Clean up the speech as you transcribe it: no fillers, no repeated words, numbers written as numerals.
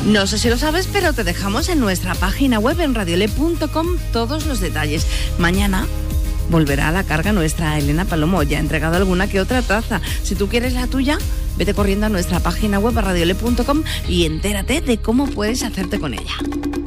No sé si lo sabes, pero te dejamos en nuestra página web en radiole.com todos los detalles. Mañana volverá a la carga nuestra Elena Palomo. Ya ha entregado alguna que otra taza. Si tú quieres la tuya, vete corriendo a nuestra página web a radiole.com y entérate de cómo puedes hacerte con ella.